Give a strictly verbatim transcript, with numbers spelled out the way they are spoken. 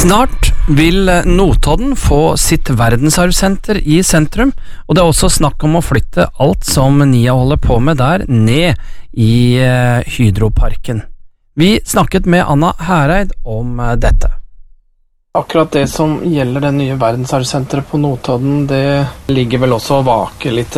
Snart vil Notodden få sitt verdensarvsenter i sentrum, og det er også snakk om å flytte alt som Nia holder på med der ned i Hydroparken. Vi snakket med Anna Hereid om dette. Akkurat det som gjelder det nye verdensarvsenteret på Notodden, det ligger vel også og vaker litt